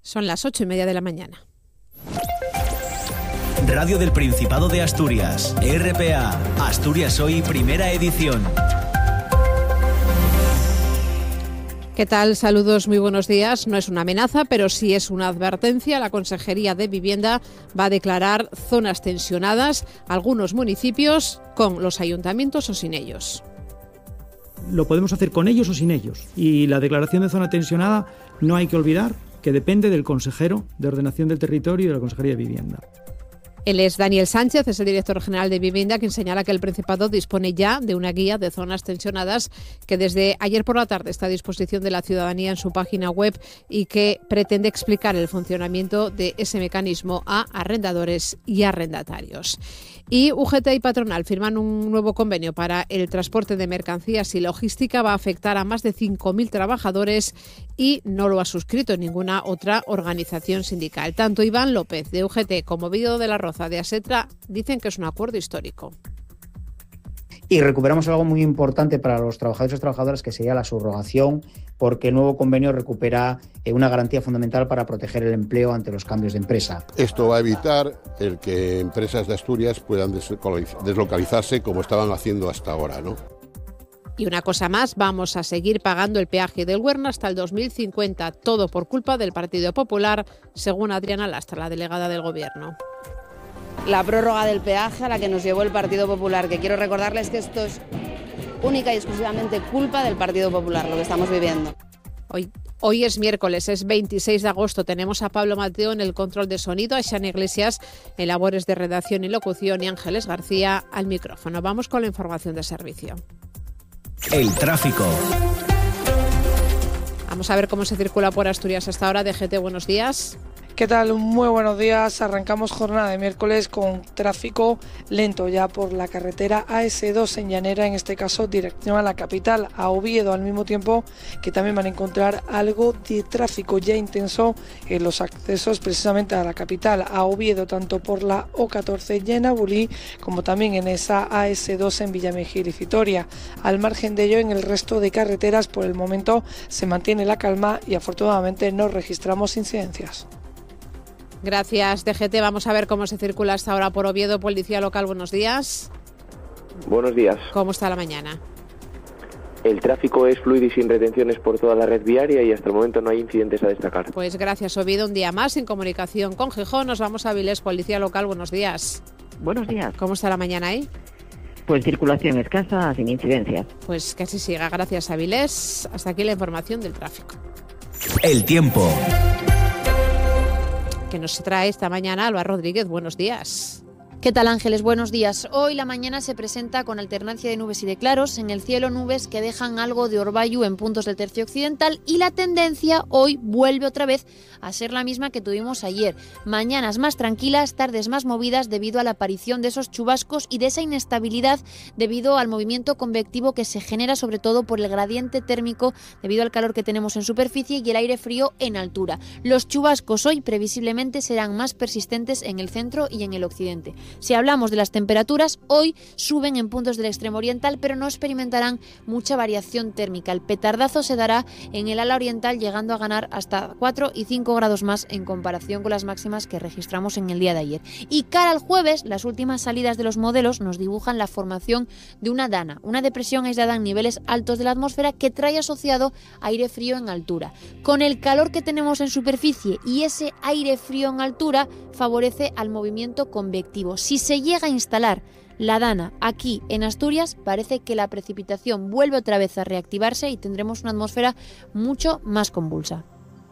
Son las 8:30 de la mañana. Radio del Principado de Asturias, RPA, Asturias Hoy, primera edición. ¿Qué tal? Saludos, muy buenos días. No es una amenaza, pero sí es una advertencia. La Consejería de Vivienda va a declarar zonas tensionadas algunos municipios con los ayuntamientos o sin ellos. Lo podemos hacer con ellos o sin ellos. Y la declaración de zona tensionada no hay que olvidar que depende del consejero de Ordenación del Territorio y de la Consejería de Vivienda. Él es Daniel Sánchez, es el director general de Vivienda, quien señala que el Principado dispone ya de una guía de zonas tensionadas que desde ayer por la tarde está a disposición de la ciudadanía en su página web y que pretende explicar el funcionamiento de ese mecanismo a arrendadores y arrendatarios. Y UGT y Patronal firman un nuevo convenio para el transporte de mercancías y logística. Va a afectar a más de 5.000 trabajadores y no lo ha suscrito ninguna otra organización sindical. Tanto Iván López de UGT como Vido de la Roza de Asetra dicen que es un acuerdo histórico. Y recuperamos algo muy importante para los trabajadores y trabajadoras, que sería la subrogación, porque el nuevo convenio recupera una garantía fundamental para proteger el empleo ante los cambios de empresa. Esto va a evitar el que empresas de Asturias puedan deslocalizarse como estaban haciendo hasta ahora, ¿no? Y una cosa más, vamos a seguir pagando el peaje del Huerna hasta el 2050, todo por culpa del Partido Popular, según Adriana Lastra, la delegada del Gobierno. La prórroga del peaje a la que nos llevó el Partido Popular, que quiero recordarles que esto es única y exclusivamente culpa del Partido Popular, lo que estamos viviendo. Hoy es miércoles, es 26 de agosto. Tenemos a Pablo Mateo en el control de sonido, a Xana Iglesias en labores de redacción y locución y Ángeles García al micrófono. Vamos con la información de servicio. El tráfico. Vamos a ver cómo se circula por Asturias hasta ahora. DGT, buenos días. ¿Qué tal? Muy buenos días. Arrancamos jornada de miércoles con tráfico lento ya por la carretera AS2 en Llanera, en este caso dirección a la capital, a Oviedo, al mismo tiempo que también van a encontrar algo de tráfico ya intenso en los accesos precisamente a la capital, a Oviedo, tanto por la O14 y en Abulí, como también en esa AS2 en Villamejir y Vitoria. Al margen de ello, en el resto de carreteras por el momento se mantiene la calma y afortunadamente no registramos incidencias. Gracias, DGT. Vamos a ver cómo se circula hasta ahora por Oviedo. Policía local, buenos días. Buenos días. ¿Cómo está la mañana? El tráfico es fluido y sin retenciones por toda la red viaria y hasta el momento no hay incidentes a destacar. Pues gracias, Oviedo. Un día más en comunicación con Gijón. Nos vamos a Avilés. Policía local, buenos días. Buenos días. ¿Cómo está la mañana ahí? Pues circulación escasa, sin incidencias. Pues que así siga. Gracias, Avilés. Hasta aquí la información del tráfico. El tiempo. Que nos trae esta mañana Alba Rodríguez. Buenos días. ¿Qué tal, Ángeles? Buenos días. Hoy la mañana se presenta con alternancia de nubes y de claros. En el cielo, nubes que dejan algo de orvallo en puntos del tercio occidental, y la tendencia hoy vuelve otra vez a ser la misma que tuvimos ayer. Mañanas más tranquilas, tardes más movidas debido a la aparición de esos chubascos y de esa inestabilidad debido al movimiento convectivo que se genera sobre todo por el gradiente térmico debido al calor que tenemos en superficie y el aire frío en altura. Los chubascos hoy previsiblemente serán más persistentes en el centro y en el occidente. Si hablamos de las temperaturas, hoy suben en puntos del extremo oriental, pero no experimentarán mucha variación térmica. El petardazo se dará en el ala oriental, llegando a ganar hasta 4 y 5 grados más en comparación con las máximas que registramos en el día de ayer. Y cara al jueves, las últimas salidas de los modelos nos dibujan la formación de una dana, una depresión aislada en niveles altos de la atmósfera que trae asociado aire frío en altura. Con el calor que tenemos en superficie y ese aire frío en altura favorece al movimiento convectivo. Si se llega a instalar la dana aquí en Asturias, parece que la precipitación vuelve otra vez a reactivarse y tendremos una atmósfera mucho más convulsa.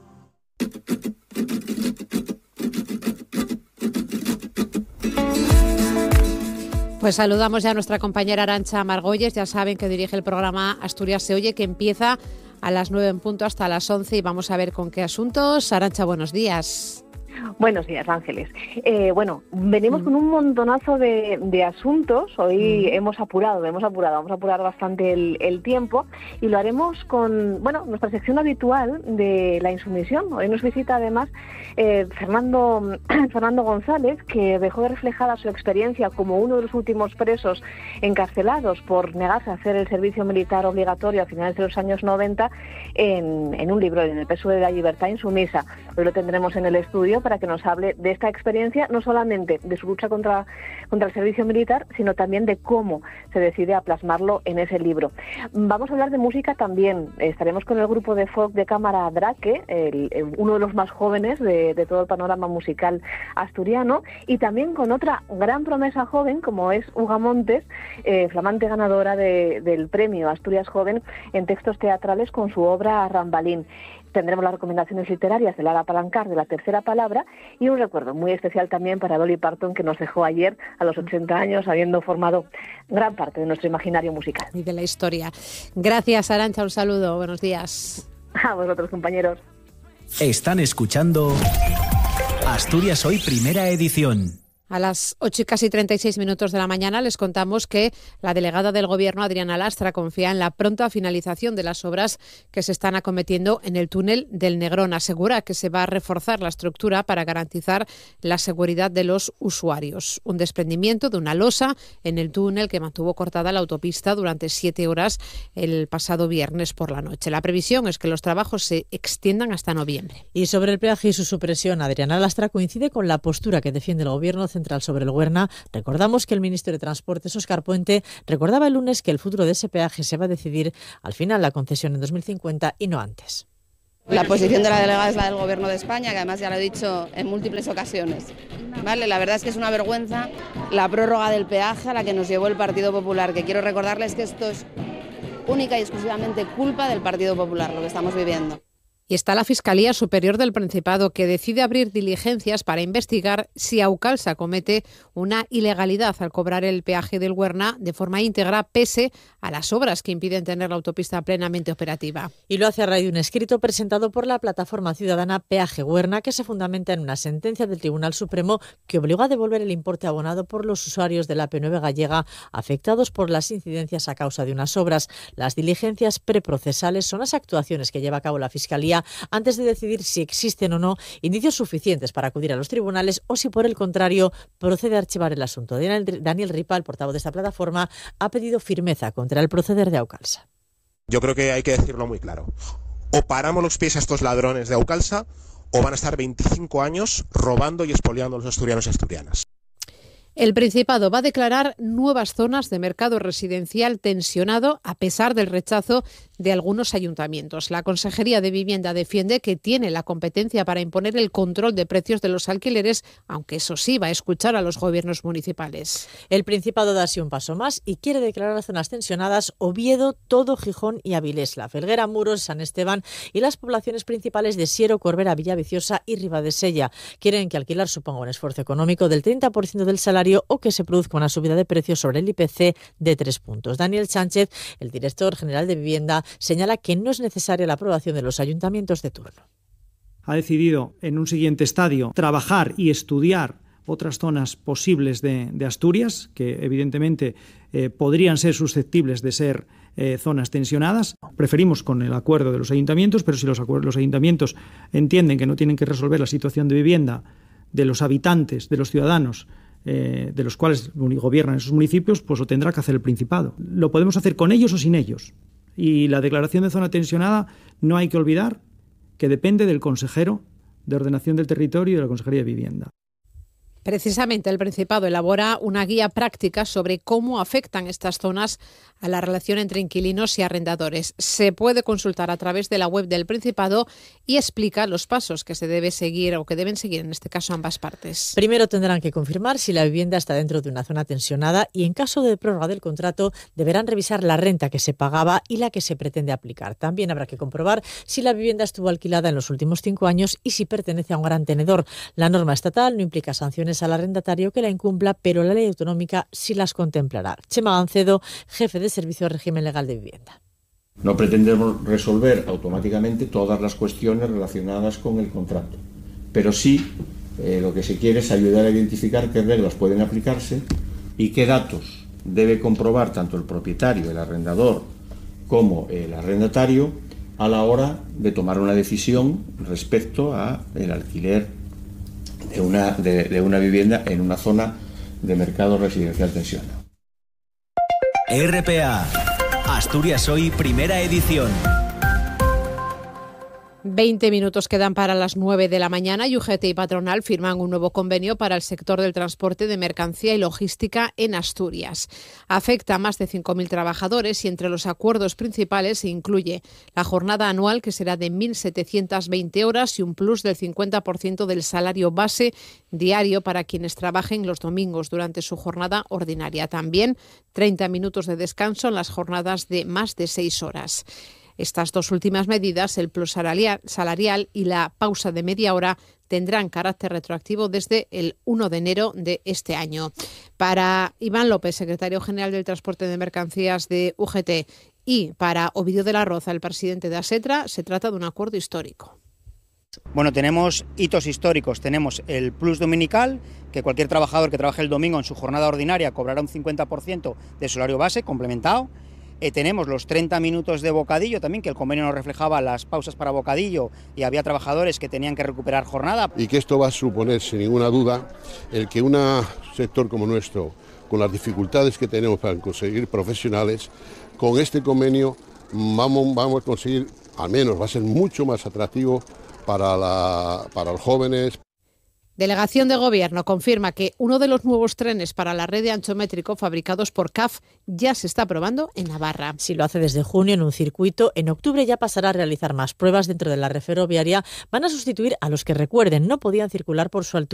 Pues saludamos ya a nuestra compañera Arantxa Margolles. Ya saben que dirige el programa Asturias se oye, que empieza a las 9 en punto hasta las 11, y vamos a ver con qué asuntos. Arantxa, buenos días. Buenos días, Ángeles. Venimos con un montonazo de asuntos. Hoy vamos a apurar bastante el tiempo y lo haremos con, nuestra sección habitual de la insumisión. Hoy nos visita además Fernando González, que dejó reflejada su experiencia como uno de los últimos presos encarcelados por negarse a hacer el servicio militar obligatorio a finales de los años 90 en un libro, en El peso de la libertad insumisa. Hoy lo tendremos en el estudio para que nos hable de esta experiencia, no solamente de su lucha contra el servicio militar, sino también de cómo se decide a plasmarlo en ese libro. Vamos a hablar de música también. Estaremos con el grupo de folk de cámara Drake, uno de los más jóvenes de todo el panorama musical asturiano, y también con otra gran promesa joven como es Uga Montes, flamante ganadora del premio Asturias Joven en textos teatrales con su obra Rambalín. Tendremos las recomendaciones literarias de Lara Palancar de La tercera palabra y un recuerdo muy especial también para Dolly Parton, que nos dejó ayer a los 80 años, habiendo formado gran parte de nuestro imaginario musical. Y de la historia. Gracias, Arantxa, un saludo, buenos días. A vosotros, compañeros. Están escuchando Asturias Hoy, primera edición. A las 8:36 de la mañana les contamos que la delegada del Gobierno, Adriana Lastra, confía en la pronta finalización de las obras que se están acometiendo en el túnel del Negrón. Asegura que se va a reforzar la estructura para garantizar la seguridad de los usuarios. Un desprendimiento de una losa en el túnel que mantuvo cortada la autopista durante 7 horas el pasado viernes por la noche. La previsión es que los trabajos se extiendan hasta noviembre. Y sobre el peaje y su supresión, Adriana Lastra coincide con la postura que defiende el Gobierno central sobre el Huerna. Recordamos que el ministro de Transportes, Óscar Puente, recordaba el lunes que el futuro de ese peaje se va a decidir al final la concesión en 2050 y no antes. La posición de la delegada es la del Gobierno de España, que además ya lo he dicho en múltiples ocasiones. ¿Vale? La verdad es que es una vergüenza la prórroga del peaje a la que nos llevó el Partido Popular, que quiero recordarles que esto es única y exclusivamente culpa del Partido Popular, lo que estamos viviendo. Y está la Fiscalía Superior del Principado, que decide abrir diligencias para investigar si Aucalsa comete una ilegalidad al cobrar el peaje del Huerna de forma íntegra, pese a las obras que impiden tener la autopista plenamente operativa. Y lo hace a raíz de un escrito presentado por la plataforma ciudadana Peaje Huerna, que se fundamenta en una sentencia del Tribunal Supremo que obligó a devolver el importe abonado por los usuarios de la AP9 gallega afectados por las incidencias a causa de unas obras. Las diligencias preprocesales son las actuaciones que lleva a cabo la Fiscalía antes de decidir si existen o no indicios suficientes para acudir a los tribunales o si, por el contrario, procede a archivar el asunto. Daniel Ripa, el portavoz de esta plataforma, ha pedido firmeza contra el proceder de Aucalsa. Yo creo que hay que decirlo muy claro. O paramos los pies a estos ladrones de Aucalsa o van a estar 25 años robando y expoliando a los asturianos y asturianas. El Principado va a declarar nuevas zonas de mercado residencial tensionado a pesar del rechazo de algunos ayuntamientos. La Consejería de Vivienda defiende que tiene la competencia para imponer el control de precios de los alquileres, aunque eso sí va a escuchar a los gobiernos municipales. El Principado da así un paso más y quiere declarar zonas tensionadas Oviedo, Todo, Gijón y Avilés, La Felguera, Muros, San Esteban y las poblaciones principales de Siero, Corbera, Villaviciosa y Ribadesella. Quieren que alquilar suponga un esfuerzo económico del 30% del salario o que se produzca una subida de precios sobre el IPC de 3 puntos. Daniel Sánchez, el director general de Vivienda, señala que no es necesaria la aprobación de los ayuntamientos de turno. Ha decidido en un siguiente estadio trabajar y estudiar otras zonas posibles de Asturias, que evidentemente podrían ser susceptibles de ser zonas tensionadas. Preferimos con el acuerdo de los ayuntamientos, pero si los ayuntamientos entienden que no tienen que resolver la situación de vivienda de los habitantes, de los ciudadanos, de los cuales gobiernan esos municipios, pues lo tendrá que hacer el Principado. Lo podemos hacer con ellos o sin ellos. Y la declaración de zona tensionada no hay que olvidar que depende del consejero de Ordenación del Territorio y de la Consejería de Vivienda. Precisamente el Principado elabora una guía práctica sobre cómo afectan estas zonas a la relación entre inquilinos y arrendadores. Se puede consultar a través de la web del Principado y explica los pasos que se debe seguir o que deben seguir en este caso ambas partes. Primero tendrán que confirmar si la vivienda está dentro de una zona tensionada y en caso de prórroga del contrato deberán revisar la renta que se pagaba y la que se pretende aplicar. También habrá que comprobar si la vivienda estuvo alquilada en los últimos 5 años y si pertenece a un gran tenedor. La norma estatal no implica sanciones al arrendatario que la incumpla, pero la ley autonómica sí las contemplará. Chema Gancedo, jefe de Servicio de Régimen Legal de Vivienda. No pretendemos resolver automáticamente todas las cuestiones relacionadas con el contrato, pero sí lo que se quiere es ayudar a identificar qué reglas pueden aplicarse y qué datos debe comprobar tanto el propietario, el arrendador, como el arrendatario a la hora de tomar una decisión respecto a el alquiler de una vivienda en una zona de mercado residencial tensionado. RPA, Asturias Hoy, primera edición. 20 minutos quedan para las 9 de la mañana y UGT y Patronal firman un nuevo convenio para el sector del transporte de mercancía y logística en Asturias. Afecta a más de 5.000 trabajadores y entre los acuerdos principales se incluye la jornada anual, que será de 1.720 horas y un plus del 50% del salario base diario para quienes trabajen los domingos durante su jornada ordinaria. También 30 minutos de descanso en las jornadas de más de 6 horas. Estas dos últimas medidas, el plus salarial y la pausa de media hora, tendrán carácter retroactivo desde el 1 de enero de este año. Para Iván López, secretario general del Transporte de Mercancías de UGT, y para Ovidio de la Roza, el presidente de ASETRA, se trata de un acuerdo histórico. Bueno, tenemos hitos históricos. Tenemos el plus dominical, que cualquier trabajador que trabaje el domingo en su jornada ordinaria cobrará un 50% de salario base complementado. Tenemos los 30 minutos de bocadillo también, que el convenio nos reflejaba las pausas para bocadillo y había trabajadores que tenían que recuperar jornada. Y que esto va a suponer, sin ninguna duda, el que un sector como nuestro, con las dificultades que tenemos para conseguir profesionales, con este convenio vamos a conseguir, al menos va a ser mucho más atractivo para los jóvenes. Delegación de Gobierno confirma que uno de los nuevos trenes para la red de anchométrico fabricados por CAF ya se está probando en Navarra. Si lo hace desde junio en un circuito, en octubre ya pasará a realizar más pruebas dentro de la red ferroviaria. Van a sustituir a los que, recuerden, no podían circular por su altura